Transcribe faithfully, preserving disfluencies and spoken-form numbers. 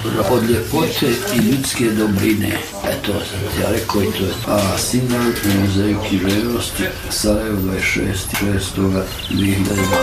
od ljepote i ljudske dobrine. Eto, sam ti ja rekao i to je. A Sindan u muzeju književnosti Sarajevo dvadeset šestog šestog dvije hiljade